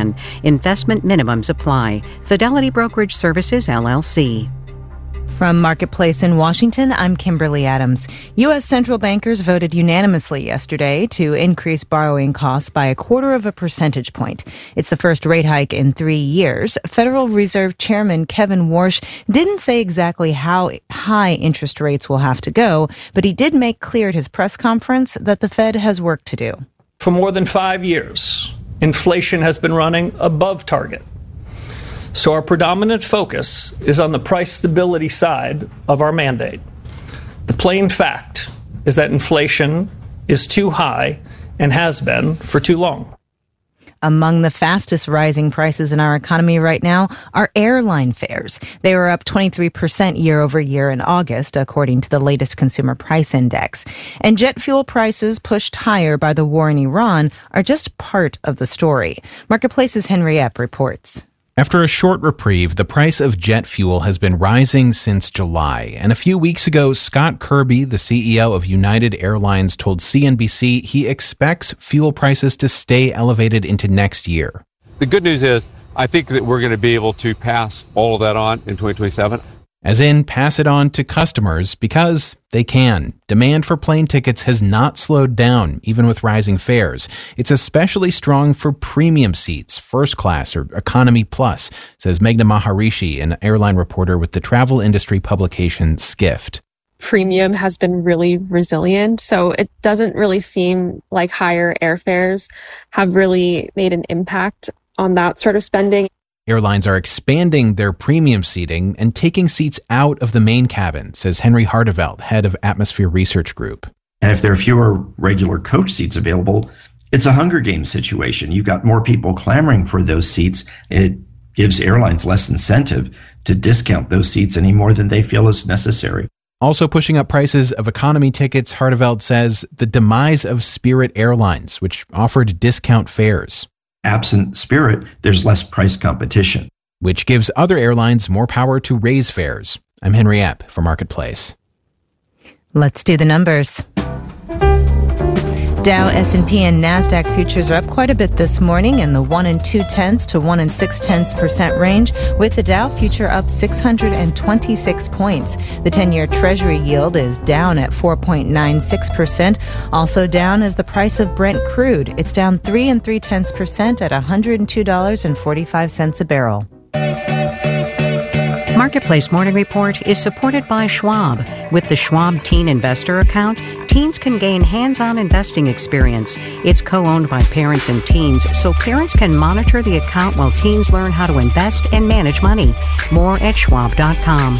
plan. Investment minimums apply. Fidelity Brokerage Services, LLC. From Marketplace in Washington, I'm Kimberly Adams. U.S. central bankers voted unanimously yesterday to increase borrowing costs by 0.25 percentage point. It's the first rate hike in 3 years. Federal Reserve Chairman Kevin Warsh didn't say exactly how high interest rates will have to go, but he did make clear at his press conference that the Fed has work to do. For more than 5 years, inflation has been running above target. So our predominant focus is on the price stability side of our mandate. The plain fact is that inflation is too high and has been for too long. Among the fastest rising prices in our economy right now are airline fares. They were up 23% year over year in August, according to the latest consumer price index. And jet fuel prices pushed higher by the war in Iran are just part of the story. Marketplace's Henry Epp reports. After a short reprieve, the price of jet fuel has been rising since July. And a few weeks ago, Scott Kirby, the CEO of United Airlines, told CNBC he expects fuel prices to stay elevated into next year. The good news is, I think that we're going to be able to pass all of that on in 2027. As in, pass it on to customers because they can. Demand for plane tickets has not slowed down, even with rising fares. It's especially strong for premium seats, first class or economy plus, says Meghna Maharishi, an airline reporter with the travel industry publication Skift. Premium has been really resilient, so it doesn't really seem like higher airfares have really made an impact on that sort of spending. Airlines are expanding their premium seating and taking seats out of the main cabin, says Henry Hardeveld, head of Atmosphere Research Group. And if there are fewer regular coach seats available, it's a Hunger Games situation. You've got more people clamoring for those seats. It gives airlines less incentive to discount those seats any more than they feel is necessary. Also pushing up prices of economy tickets, Hardeveld says the demise of Spirit Airlines, which offered discount fares. Absent Spirit, there's less price competition, which gives other airlines more power to raise fares. I'm Henry Epp for Marketplace. Let's do the numbers. Dow, S&P, and NASDAQ futures are up quite a bit this morning in the 1 2/10 to 1 6/10% range, with the Dow future up 626 points. The 10-year Treasury yield is down at 4.96%. Also down is the price of Brent crude. It's down 3 3/10% at $102.45 a barrel. Marketplace Morning Report is supported by Schwab. With the Schwab Teen Investor Account, teens can gain hands-on investing experience. It's co-owned by parents and teens, so parents can monitor the account while teens learn how to invest and manage money. More at schwab.com.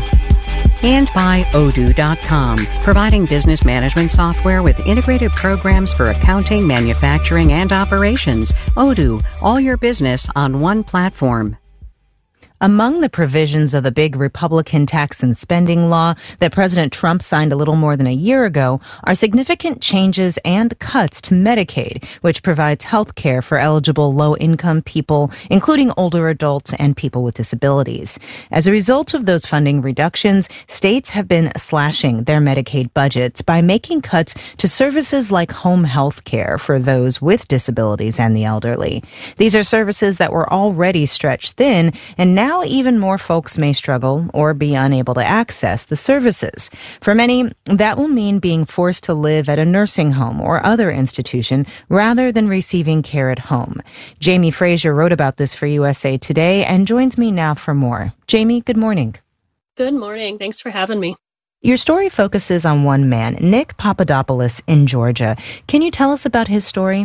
And by Odoo.com, providing business management software with integrated programs for accounting, manufacturing, and operations. Odoo, all your business on one platform. Among the provisions of the big Republican tax and spending law that President Trump signed a little more than a year ago are significant changes and cuts to Medicaid, which provides health care for eligible low-income people, including older adults and people with disabilities. As a result of those funding reductions, states have been slashing their Medicaid budgets by making cuts to services like home health care for those with disabilities and the elderly. These are services that were already stretched thin, and now even more folks may struggle or be unable to access the services. For many, that will mean being forced to live at a nursing home or other institution rather than receiving care at home. Jamie Frazier wrote about this for USA Today and joins me now for more. Jamie, good morning. Good morning. Thanks for having me. Your story focuses on one man, Nick Papadopoulos in Georgia. Can you tell us about his story?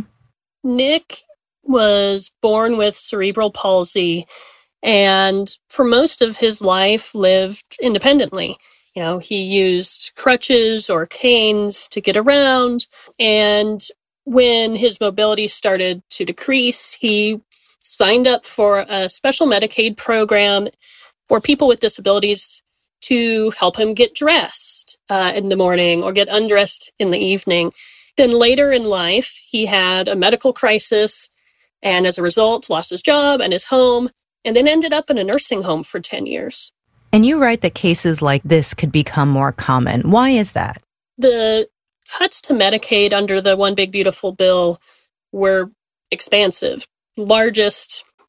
Nick was born with cerebral palsy and for most of his life lived independently. You know, he used crutches or canes to get around. And when his mobility started to decrease, he signed up for a special Medicaid program for people with disabilities to help him get dressed in the morning or get undressed in the evening. Then later in life, he had a medical crisis and as a result lost his job and his home, and then ended up in a nursing home for 10 years. And you write that cases like this could become more common. Why is that? The cuts to Medicaid under the One Big Beautiful Bill were expansive. Largest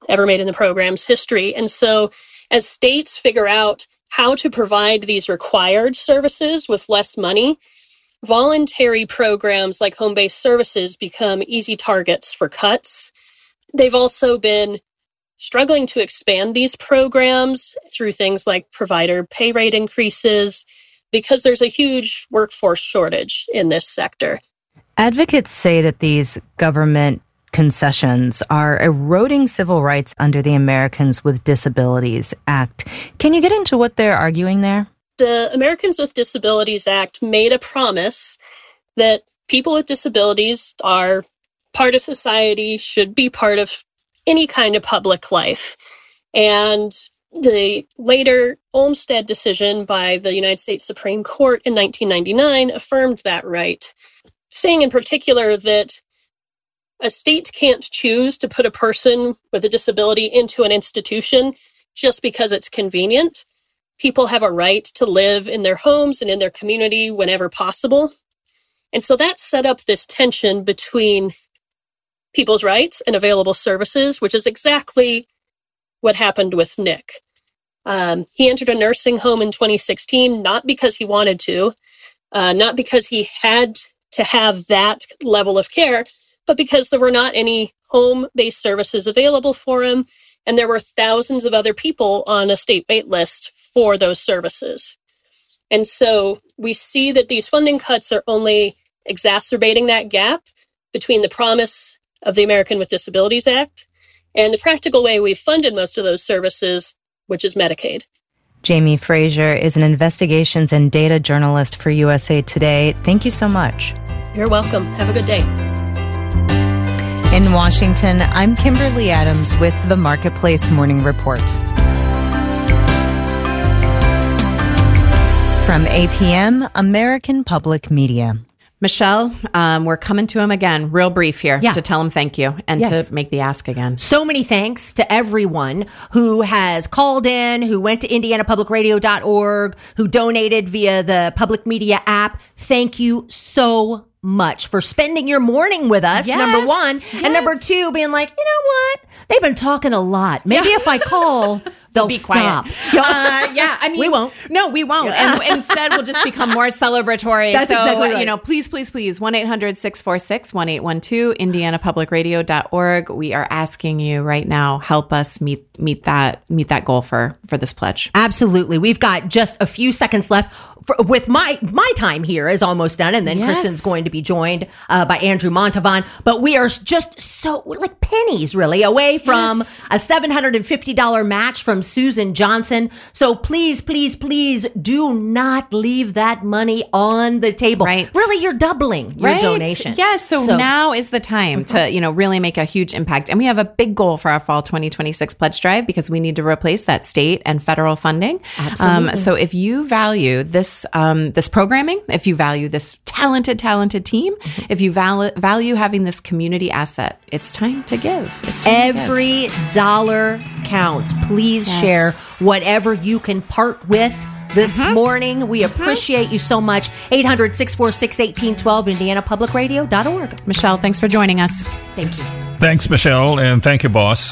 ever made in the program's history. And so as states figure out how to provide these required services with less money, voluntary programs like home-based services become easy targets for cuts. They've also been struggling to expand these programs through things like provider pay rate increases because there's a huge workforce shortage in this sector. Advocates say that these government concessions are eroding civil rights under the Americans with Disabilities Act. Can you get into what they're arguing there? The Americans with Disabilities Act made a promise that people with disabilities are part of society, should be part of any kind of public life. And the later Olmstead decision by the United States Supreme Court in 1999 affirmed that right, saying in particular that a state can't choose to put a person with a disability into an institution just because it's convenient. People have a right to live in their homes and in their community whenever possible. And so that set up this tension between people's rights and available services, which is exactly what happened with Nick. He entered a nursing home in 2016, not because he wanted to, not because he had to have that level of care, but because there were not any home-based services available for him, and there were thousands of other people on a state wait list for those services. And so we see that these funding cuts are only exacerbating that gap between the promise of the American with Disabilities Act and the practical way we've funded most of those services, which is Medicaid. Jamie Fraser is an investigations and data journalist for USA Today. Thank you so much. You're welcome. Have a good day. In Washington, I'm Kimberly Adams with the Marketplace Morning Report. From APM, American Public Media. Michelle, we're coming to him again, real brief here, to tell him thank you and to make the ask again. So many thanks to everyone who has called in, who went to indianapublicradio.org, who donated via the public media app. Thank you so much for spending your morning with us, number one. Yes. And number two, being like, you know what? They've been talking a lot. Maybe if I call, they'll be stop. Quiet. I mean, we won't. No, we won't. Yeah. And instead, we'll just become more celebratory. That's exactly right. You know, please, 1-800-646-1812, indianapublicradio.org. We are asking you right now, help us meet that goal for this pledge. Absolutely. We've got just a few seconds left. With my time here is almost done, and then Kristen's going to be joined by Andrew Montavon. But we are just so like pennies really away from a $750 match from Susan Johnson. So please, please, please do not leave that money on the table. Right. Really, you're doubling your donation. Yes. So now is the time to, really make a huge impact. And we have a big goal for our fall 2026 pledge drive because we need to replace that state and federal funding. Absolutely. So if you value this programming, if you value this talented team, if you value having this community asset, it's time to give. Every dollar counts. Please share whatever you can part with this morning. We appreciate you so much. 800-646-1812, indianapublicradio.org. Michelle, thanks for joining us. Thank you. Thanks, Michelle, and thank you, boss.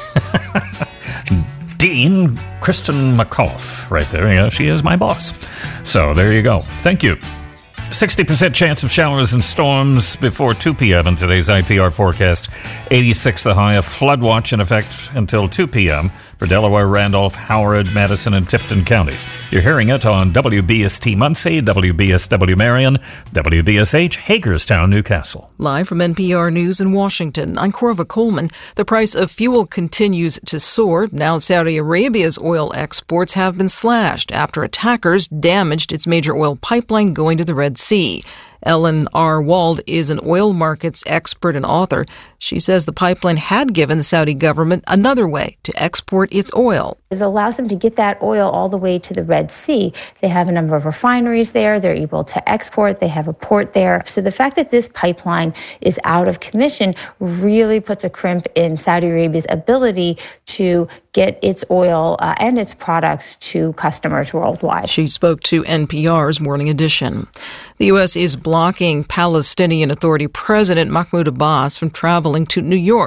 Dean Kristen McAuliffe, right there. Yeah, she is my boss. So there you go. Thank you. 60% chance of showers and storms before 2 p.m. in today's IPR forecast. 86 the high. A flood watch in effect until 2 p.m. for Delaware, Randolph, Howard, Madison, and Tipton counties. You're hearing it on WBST Muncie, WBSW Marion, WBSH Hagerstown, Newcastle. Live from NPR News in Washington, I'm Corva Coleman. The price of fuel continues to soar. Now Saudi Arabia's oil exports have been slashed after attackers damaged its major oil pipeline going to the Red Sea. Ellen R. Wald is an oil markets expert and author. She says the pipeline had given the Saudi government another way to export its oil. It allows them to get that oil all the way to the Red Sea. They have a number of refineries there. They're able to export. They have a port there. So the fact that this pipeline is out of commission really puts a crimp in Saudi Arabia's ability to get its oil and its products to customers worldwide. She spoke to NPR's Morning Edition. The U.S. is blocking Palestinian Authority President Mahmoud Abbas from traveling to New York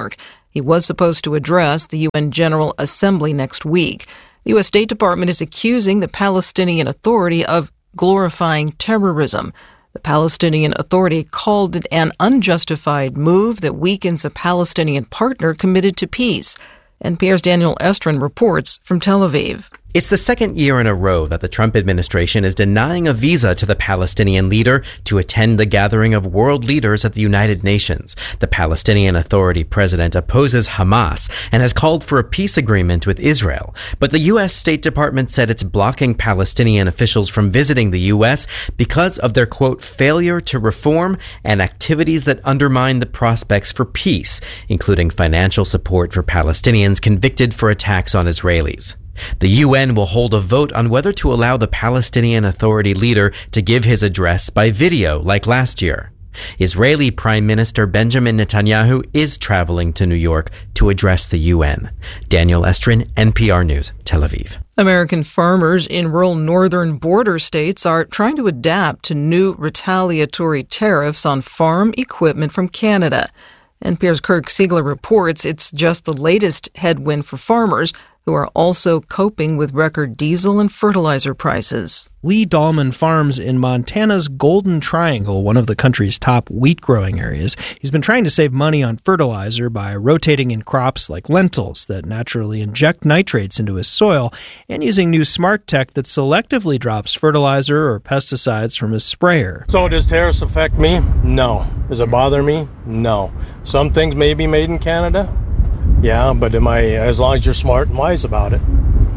He was supposed to address the UN General Assembly next week. The U.S. State Department is accusing the Palestinian Authority of glorifying terrorism. The Palestinian Authority called it an unjustified move that weakens a Palestinian partner committed to peace. NPR's Daniel Estrin reports from Tel Aviv. It's the second year in a row that the Trump administration is denying a visa to the Palestinian leader to attend the gathering of world leaders at the United Nations. The Palestinian Authority president opposes Hamas and has called for a peace agreement with Israel. But the U.S. State Department said it's blocking Palestinian officials from visiting the U.S. because of their, quote, failure to reform and activities that undermine the prospects for peace, including financial support for Palestinians convicted for attacks on Israelis. The UN will hold a vote on whether to allow the Palestinian Authority leader to give his address by video like last year. Israeli Prime Minister Benjamin Netanyahu is traveling to New York to address the UN. Daniel Estrin, NPR News, Tel Aviv. American farmers in rural northern border states are trying to adapt to new retaliatory tariffs on farm equipment from Canada. NPR's Kirk Siegler reports it's just the latest headwind for farmers who are also coping with record diesel and fertilizer prices. Lee Dahlman farms in Montana's Golden Triangle, one of the country's top wheat growing areas. He's been trying to save money on fertilizer by rotating in crops like lentils that naturally inject nitrates into his soil and using new smart tech that selectively drops fertilizer or pesticides from his sprayer. So does tariffs affect me? No. Does it bother me? No. Some things may be made in Canada. Yeah, but as long as you're smart and wise about it,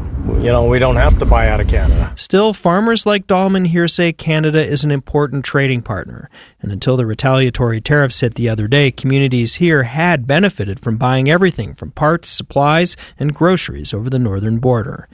we don't have to buy out of Canada. Still, farmers like Dahlman here say Canada is an important trading partner. And until the retaliatory tariffs hit the other day, communities here had benefited from buying everything from parts, supplies, and groceries over the northern border.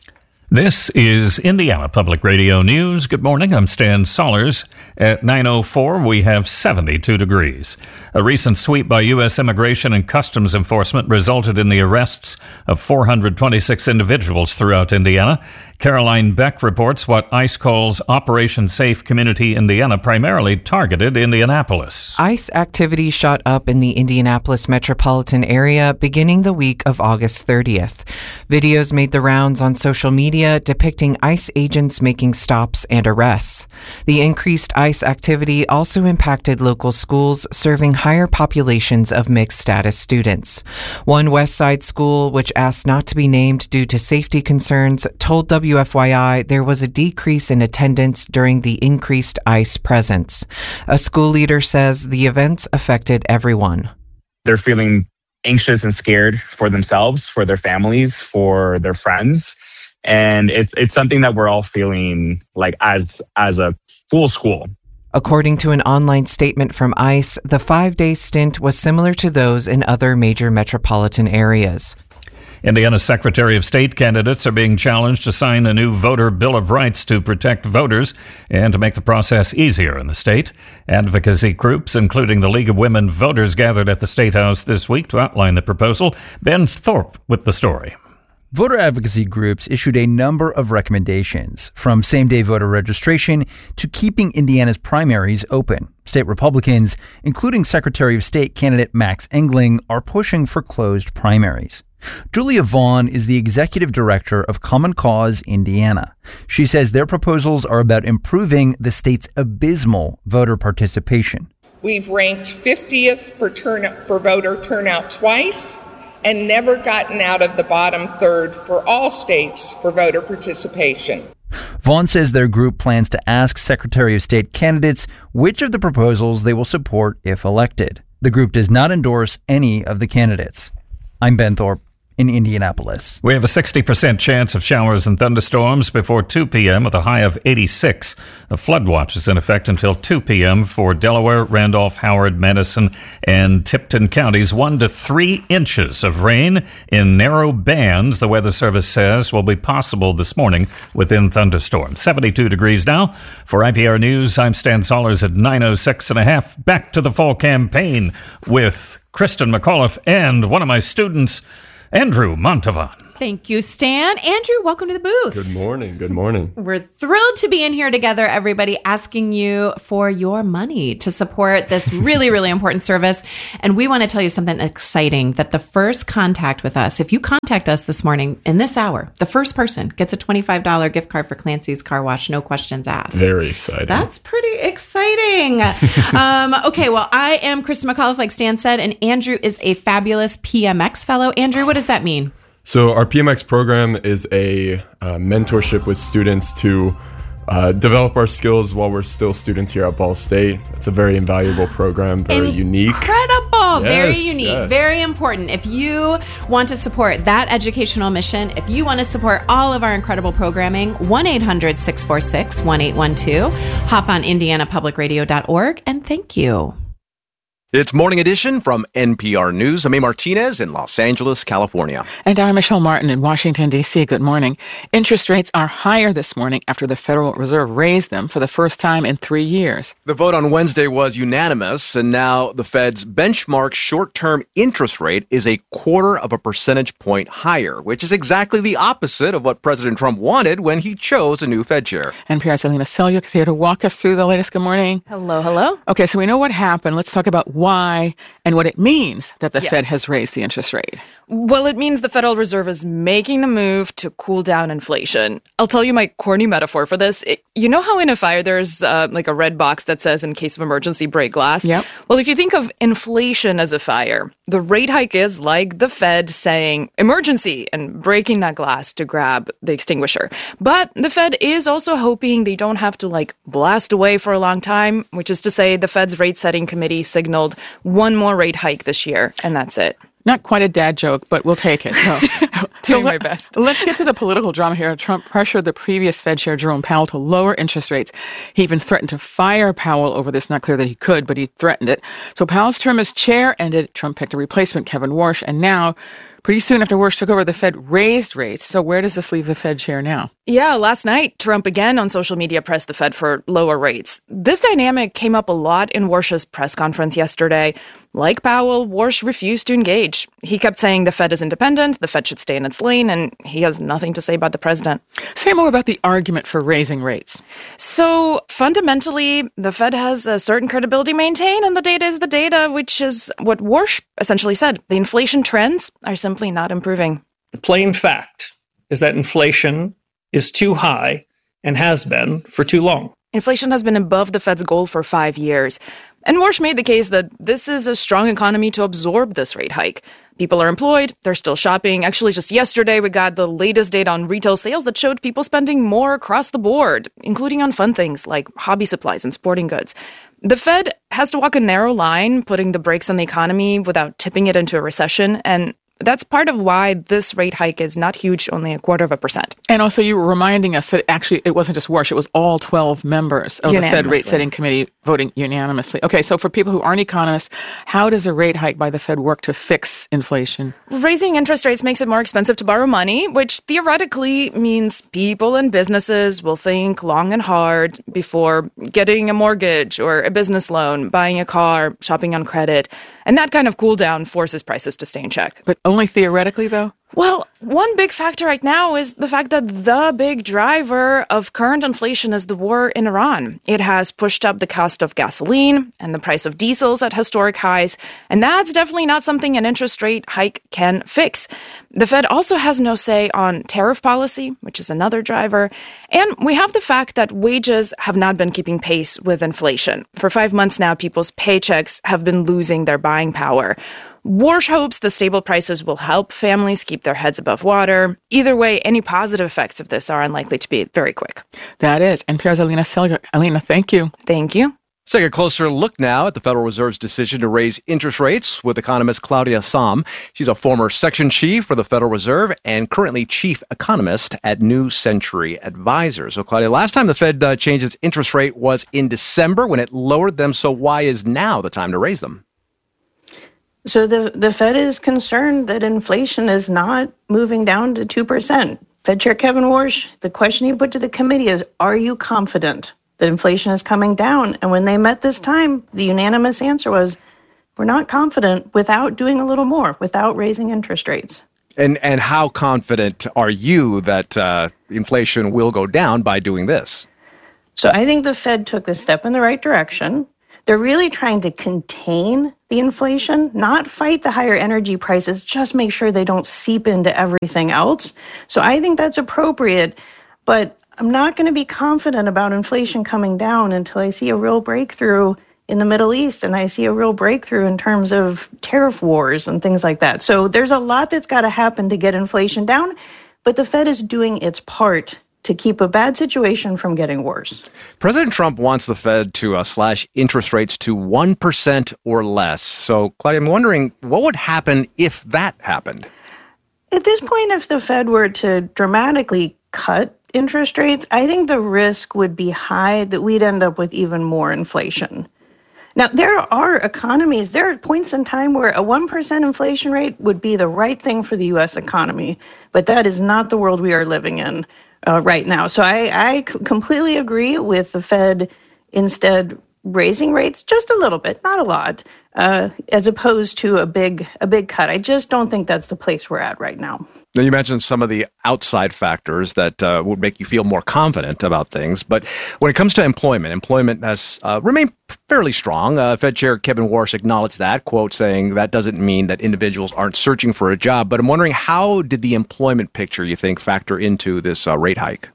This is Indiana Public Radio News. Good morning. I'm Stan Sollers. At 9:04, we have 72 degrees. A recent sweep by U.S. Immigration and Customs Enforcement resulted in the arrests of 426 individuals throughout Indiana. Caroline Beck reports what ICE calls Operation Safe Community Indiana, primarily targeted Indianapolis. ICE activity shot up in the Indianapolis metropolitan area beginning the week of August 30th. Videos made the rounds on social media depicting ICE agents making stops and arrests. The increased ICE activity also impacted local schools serving higher populations of mixed-status students. One West Side school, which asked not to be named due to safety concerns, told WFYI there was a decrease in attendance during the increased ICE presence. A school leader says the events affected everyone. They're feeling anxious and scared for themselves, for their families, for their friends. And it's something that we're all feeling like as a full school. According to an online statement from ICE, the 5-day stint was similar to those in other major metropolitan areas. Indiana's Secretary of State candidates are being challenged to sign a new voter Bill of Rights to protect voters and to make the process easier in the state. Advocacy groups, including the League of Women Voters, gathered at the State House this week to outline the proposal. Ben Thorpe with the story. Voter advocacy groups issued a number of recommendations, from same-day voter registration to keeping Indiana's primaries open. State Republicans, including Secretary of State candidate Max Engling, are pushing for closed primaries. Julia Vaughn is the executive director of Common Cause Indiana. She says their proposals are about improving the state's abysmal voter participation. We've ranked 50th for voter turnout twice, and never gotten out of the bottom third for all states for voter participation. Vaughn says their group plans to ask Secretary of State candidates which of the proposals they will support if elected. The group does not endorse any of the candidates. I'm Ben Thorpe in Indianapolis. We have a 60% chance of showers and thunderstorms before 2 p.m. with a high of 86. A flood watch is in effect until 2 p.m. for Delaware, Randolph, Howard, Madison, and Tipton counties. 1 to 3 inches of rain in narrow bands, the Weather Service says, will be possible this morning within thunderstorms. 72 degrees now. For IPR News, I'm Stan Sollers at 9:06.5. Back to the fall campaign with Kristen McAuliffe and one of my students, Andrew Montavon. Thank you, Stan. Andrew, welcome to the booth. Good morning. Good morning. We're thrilled to be in here together, everybody, asking you for your money to support this really, really important service. And we want to tell you something exciting, that the first contact with us, if you contact us this morning in this hour, the first person gets a $25 gift card for Clancy's Car Wash, no questions asked. Very exciting. That's pretty exciting. Okay, well, I am Kristen McAuliffe, like Stan said, and Andrew is a fabulous PMX fellow. Andrew, what does that mean? So our PMX program is a mentorship with students to develop our skills while we're still students here at Ball State. It's a very invaluable program, very unique. Incredible, very Yes, unique, yes. very important. If you want to support that educational mission, if you want to support all of our incredible programming, 1-800-646-1812. Hop on IndianaPublicRadio.org, and thank you. It's Morning Edition from NPR News. I'm A. Martinez in Los Angeles, California. And I'm Michelle Martin in Washington, D.C. Good morning. Interest rates are higher this morning after the Federal Reserve raised them for the first time in 3 years. The vote on Wednesday was unanimous, and now the Fed's benchmark short-term interest rate is 0.25 percentage point higher, which is exactly the opposite of what President Trump wanted when he chose a new Fed chair. NPR's Alina Selyuk is here to walk us through the latest. Good morning. Hello, hello. Okay, so we know what happened. Let's talk about why and what it means that the Fed has raised the interest rate. Well, it means the Federal Reserve is making the move to cool down inflation. I'll tell you my corny metaphor for this. You know how in a fire there's like a red box that says, in case of emergency, break glass? Yep. Well, if you think of inflation as a fire, the rate hike is like the Fed saying emergency and breaking that glass to grab the extinguisher. But the Fed is also hoping they don't have to like blast away for a long time, which is to say the Fed's rate setting committee signaled one more rate hike this year, and that's it. Not quite a dad joke, but we'll take it. Doing my best. Let's get to the political drama here. Trump pressured the previous Fed Chair, Jerome Powell, to lower interest rates. He even threatened to fire Powell over this. Not clear that he could, but he threatened it. So Powell's term as chair ended. Trump picked a replacement, Kevin Warsh, and now, pretty soon after Warsh took over, the Fed raised rates. So where does this leave the Fed chair now? Yeah, last night, Trump again on social media pressed the Fed for lower rates. This dynamic came up a lot in Warsh's press conference yesterday. Like Powell, Warsh refused to engage. He kept saying the Fed is independent, the Fed should stay in its lane, and he has nothing to say about the president. Say more about the argument for raising rates. So fundamentally, the Fed has a certain credibility maintained, and the data is the data, which is what Warsh essentially said. The inflation trends are simply not improving. The plain fact is that inflation is too high and has been for too long. Inflation has been above the Fed's goal for 5 years. And Warsh made the case that this is a strong economy to absorb this rate hike. People are employed, they're still shopping. Actually, just yesterday, we got the latest data on retail sales that showed people spending more across the board, including on fun things like hobby supplies and sporting goods. The Fed has to walk a narrow line, putting the brakes on the economy without tipping it into a recession, and that's part of why this rate hike is not huge, only 0.25%. And also, you were reminding us that actually it wasn't just Warsh, it was all 12 members of the Fed rate setting committee voting unanimously. Okay, so for people who aren't economists, how does a rate hike by the Fed work to fix inflation? Raising interest rates makes it more expensive to borrow money, which theoretically means people and businesses will think long and hard before getting a mortgage or a business loan, buying a car, shopping on credit. And that kind of cool down forces prices to stay in check. But only theoretically, though? Well, one big factor right now is the fact that the big driver of current inflation is the war in Iran. It has pushed up the cost of gasoline and the price of diesels at historic highs, and that's definitely not something an interest rate hike can fix. The Fed also has no say on tariff policy, which is another driver. And we have the fact that wages have not been keeping pace with inflation. For 5 months now, people's paychecks have been losing their buying power. Warsh hopes the stable prices will help families keep their heads above water. Either way, any positive effects of this are unlikely to be very quick. That is. NPR's Alina Selyuk. Alina, thank you. Thank you. Let's take a closer look now at the Federal Reserve's decision to raise interest rates with economist Claudia Sahm. She's a former section chief for the Federal Reserve and currently chief economist at New Century Advisors. So, Claudia, last time the Fed changed its interest rate was in December when it lowered them. So why is now the time to raise them? So the Fed is concerned that inflation is not moving down to 2%. Fed Chair Kevin Warsh, the question he put to the committee is, are you confident that inflation is coming down? And when they met this time, the unanimous answer was, we're not confident without doing a little more, without raising interest rates. And how confident are you that inflation will go down by doing this? So I think the Fed took the step in the right direction. They're really trying to contain the inflation, not fight the higher energy prices, just make sure they don't seep into everything else. So I think that's appropriate, but I'm not going to be confident about inflation coming down until I see a real breakthrough in the Middle East and I see a real breakthrough in terms of tariff wars and things like that. So there's a lot that's got to happen to get inflation down, but the Fed is doing its part to keep a bad situation from getting worse. President Trump wants the Fed to slash interest rates to 1% or less. So, Claudia, I'm wondering what would happen if that happened? At this point, if the Fed were to dramatically cut interest rates, I think the risk would be high that we'd end up with even more inflation. Now, there are economies, there are points in time where a 1% inflation rate would be the right thing for the U.S. economy, but that is not the world we are living in right now. So I completely agree with the Fed instead raising rates just a little bit, not a lot, as opposed to a big cut. I just don't think that's the place we're at right now. Now, you mentioned some of the outside factors that would make you feel more confident about things. But when it comes to employment has remained fairly strong. Fed Chair Kevin Warsh acknowledged that, quote, saying that doesn't mean that individuals aren't searching for a job. But I'm wondering, how did the employment picture, you think, factor into this rate hike?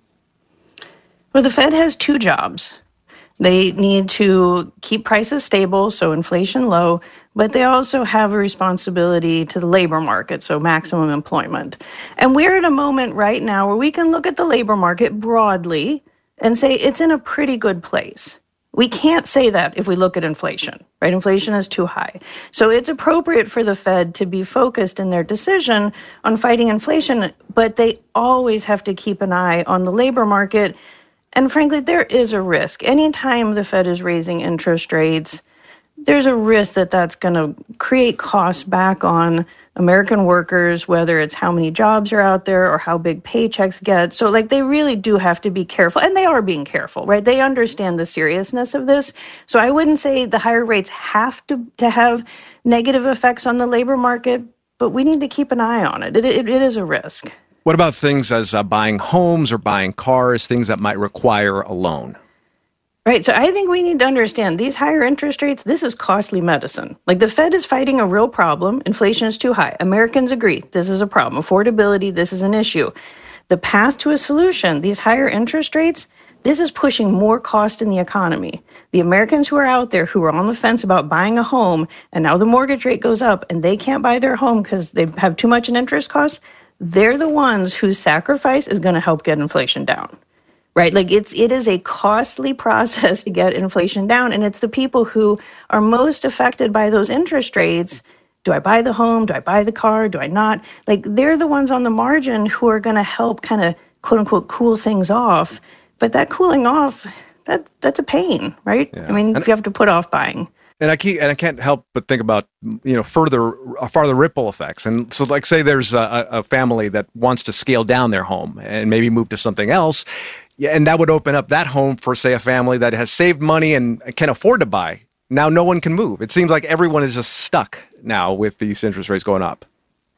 Well, the Fed has two jobs. They need to keep prices stable, so inflation low, but they also have a responsibility to the labor market, so maximum employment. And we're at a moment right now where we can look at the labor market broadly and say it's in a pretty good place. We can't say that if we look at inflation, right? Inflation is too high. So it's appropriate for the Fed to be focused in their decision on fighting inflation, but they always have to keep an eye on the labor market. And frankly, there is a risk. Anytime the Fed is raising interest rates, there's a risk that that's going to create costs back on American workers, whether it's how many jobs are out there or how big paychecks get. So they really do have to be careful, and they are being careful, right? They understand the seriousness of this. So I wouldn't say the higher rates have to have negative effects on the labor market, but we need to keep an eye on it. It is a risk. What about things as buying homes or buying cars, things that might require a loan? Right. So I think we need to understand these higher interest rates, this is costly medicine. The Fed is fighting a real problem. Inflation is too high. Americans agree this is a problem. Affordability, this is an issue. The path to a solution, these higher interest rates, this is pushing more cost in the economy. The Americans who are out there who are on the fence about buying a home, and now the mortgage rate goes up and they can't buy their home because they have too much in interest costs, they're the ones whose sacrifice is going to help get inflation down, right? It is a costly process to get inflation down, and it's the people who are most affected by those interest rates. Do I buy the home? Do I buy the car? Do I not? They're the ones on the margin who are going to help kind of, quote unquote, cool things off. But that cooling off, that's a pain, right? Yeah. I mean, if you have to put off buying. And I can't help but think about, farther ripple effects. And so say there's a family that wants to scale down their home and maybe move to something else. Yeah, and that would open up that home for, say, a family that has saved money and can afford to buy. Now no one can move. It seems like everyone is just stuck now with these interest rates going up.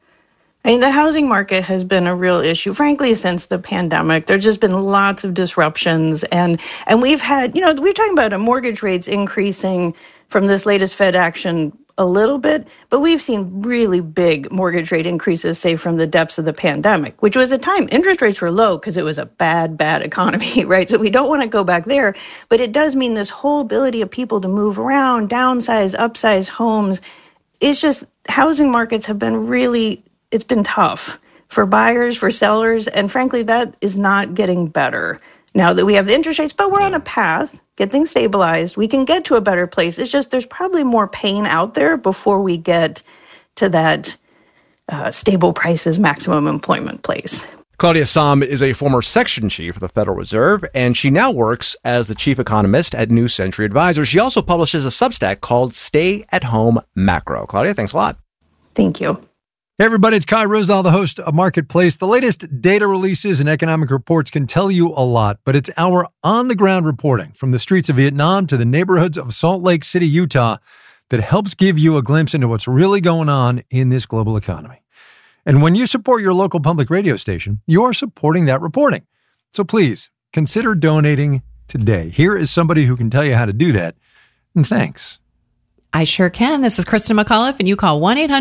I mean, the housing market has been a real issue, frankly, since the pandemic. There's just been lots of disruptions. And we've had, we're talking about mortgage rates increasing from this latest Fed action a little bit, but we've seen really big mortgage rate increases, say, from the depths of the pandemic, which was a time interest rates were low because it was a bad economy, right? So we don't want to go back there, but it does mean this whole ability of people to move around, downsize, upsize homes. It's just housing markets have been it's been tough for buyers, for sellers, and frankly, that is not getting better now that we have the interest rates, but we're on a path, get things stabilized. We can get to a better place. It's just there's probably more pain out there before we get to that stable prices, maximum employment place. Claudia Sahm is a former section chief of the Federal Reserve, and she now works as the chief economist at New Century Advisors. She also publishes a Substack called Stay at Home Macro. Claudia, thanks a lot. Thank you. Hey everybody, it's Kai Rosdahl, the host of Marketplace. The latest data releases and economic reports can tell you a lot, but it's our on-the-ground reporting from the streets of Vietnam to the neighborhoods of Salt Lake City, Utah, that helps give you a glimpse into what's really going on in this global economy. And when you support your local public radio station, you are supporting that reporting. So please consider donating today. Here is somebody who can tell you how to do that. And thanks. I sure can. This is Kristen McAuliffe, and you call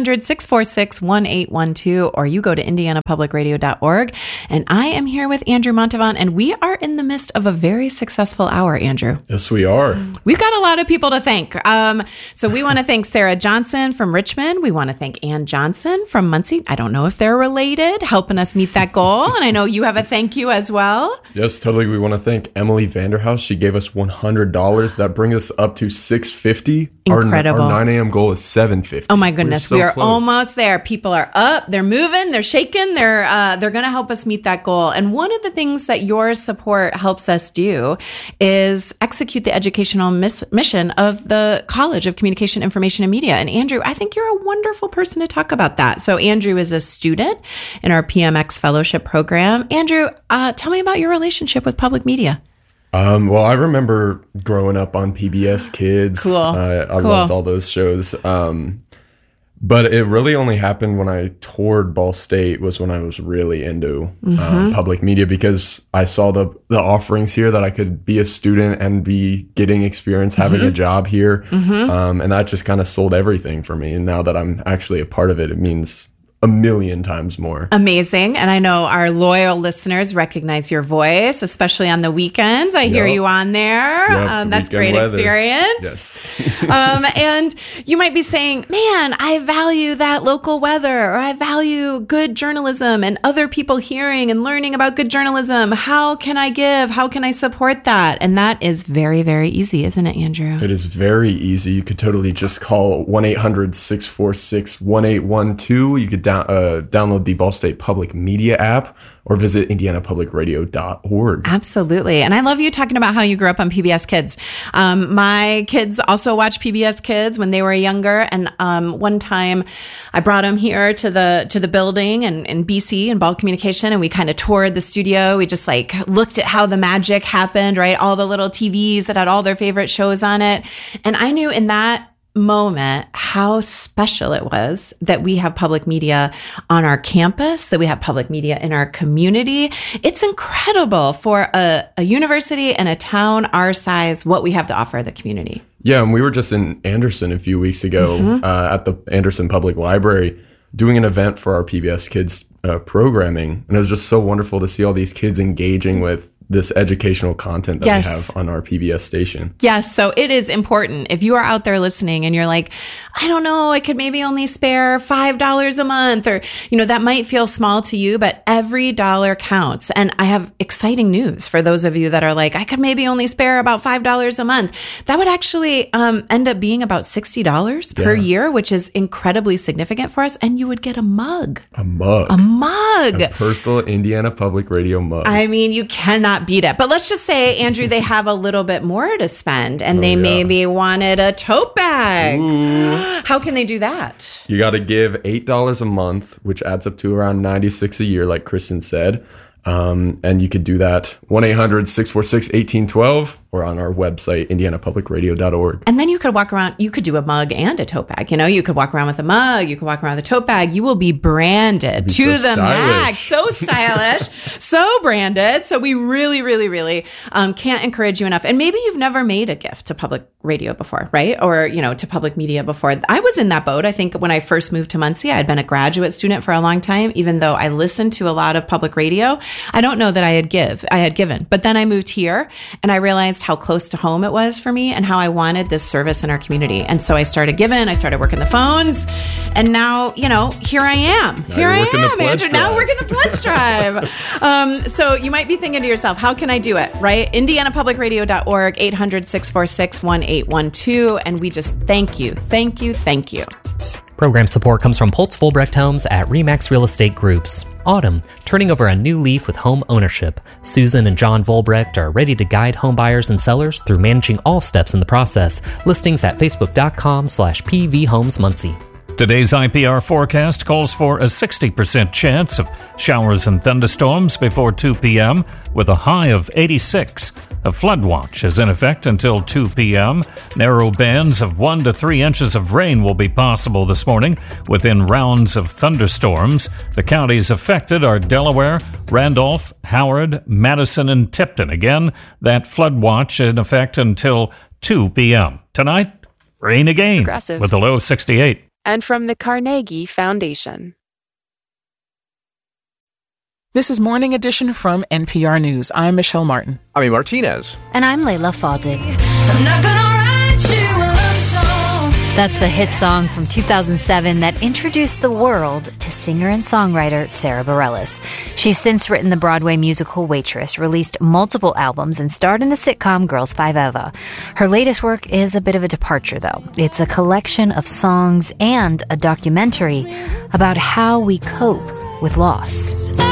1-800-646-1812, or you go to indianapublicradio.org. And I am here with Andrew Montavon, and we are in the midst of a very successful hour, Andrew. Yes, we are. We've got a lot of people to thank. So we want to thank Sarah Johnson from Richmond. We want to thank Ann Johnson from Muncie. I don't know if they're related, helping us meet that goal. And I know you have a thank you as well. Yes, totally. We want to thank Emily Vanderhouse. She gave us $100. That brings us up to $650. Incredible. Our 9 a.m. goal is $750. Oh my goodness, so we are close. almost there. People are up, they're moving, they're shaking, they're going to help us meet that goal. And one of the things that your support helps us do is execute the educational mission of the College of Communication, Information, and Media. And Andrew, I think you're a wonderful person to talk about that. So Andrew is a student in our PMX Fellowship Program. Andrew, tell me about your relationship with public media. Well, I remember growing up on PBS Kids. Cool. I loved all those shows. But it really only happened when I toured Ball State was when I was really into public media, because I saw the offerings here that I could be a student and be getting experience having a job here. And that just kind of sold everything for me. And now that I'm actually a part of it, it means a million times more. Amazing. And I know our loyal listeners recognize your voice, especially on the weekends. I hear you on there. That's great weather. Experience. Yes. And you might be saying, man, I value that local weather, or I value good journalism and other people hearing and learning about good journalism. How can I give? How can I support that? And that is very, very easy, isn't it, Andrew? It is very easy. You could totally just call 1-800-646-1812. You could download the Ball State Public Media app, or visit indianapublicradio.org. Absolutely. And I love you talking about how you grew up on PBS Kids. My kids also watched PBS Kids when they were younger. And one time I brought them here to the building in BC in Ball Communication, and we kind of toured the studio. We just looked at how the magic happened, right? All the little TVs that had all their favorite shows on it. And I knew in that moment how special it was that we have public media on our campus, that we have public media in our community. It's incredible for a university and a town our size, what we have to offer the community. Yeah, and we were just in Anderson a few weeks ago at the Anderson Public Library doing an event for our PBS Kids programming. And it was just so wonderful to see all these kids engaging with this educational content that we have on our PBS station. Yes. So it is important. If you are out there listening and you're like, I don't know, I could maybe only spare $5 a month, or, that might feel small to you, but every dollar counts. And I have exciting news for those of you that are like, I could maybe only spare about $5 a month. That would actually end up being about $60 per year, which is incredibly significant for us. And you would get a mug. A mug. A personal Indiana Public Radio mug. I mean, you cannot beat it. But let's just say, Andrew, they have a little bit more to spend, and they maybe wanted a tote bag. Ooh. How can they do that? You got to give $8 a month, which adds up to around $96 a year, like Kristen said. And you could do that 1-800-646-1812 or on our website, indianapublicradio.org. And then you could walk around, you could do a mug and a tote bag. You could walk around with a mug, you could walk around with a tote bag. You will be branded to the max. So stylish, so branded. So we really, really, really can't encourage you enough. And maybe you've never made a gift to public radio before, right? Or, to public media before. I was in that boat. I think when I first moved to Muncie, I had been a graduate student for a long time, even though I listened to a lot of public radio. I don't know that I had given, but then I moved here and I realized how close to home it was for me and how I wanted this service in our community. And so I started giving, I started working the phones, and now, here I am. Andrew, now working the pledge drive. So you might be thinking to yourself, how can I do it, right? indianapublicradio.org, 800-646-1812. And we just thank you. Program support comes from Pultz Fulbrecht Homes at RE/MAX Real Estate Groups. Autumn, turning over a new leaf with home ownership. Susan and John Volbrecht are ready to guide home buyers and sellers through managing all steps in the process. Listings at facebook.com/pvhomesmuncie. Today's IPR forecast calls for a 60% chance of showers and thunderstorms before 2 p.m. with a high of 86. A flood watch is in effect until 2 p.m. Narrow bands of 1 to 3 inches of rain will be possible this morning within rounds of thunderstorms. The counties affected are Delaware, Randolph, Howard, Madison, and Tipton. Again, that flood watch in effect until 2 p.m. Tonight, rain again with a low of 68. And from the Carnegie Foundation. This is Morning Edition from NPR News. I'm Michelle Martin. I'm Martinez. And I'm Layla Faldig. I'm not gonna write you a love song. That's the hit song from 2007 that introduced the world to singer and songwriter Sara Bareilles. She's since written the Broadway musical Waitress, released multiple albums, and starred in the sitcom Girls 5 Eva. Her latest work is a bit of a departure, though. It's a collection of songs and a documentary about how we cope with loss.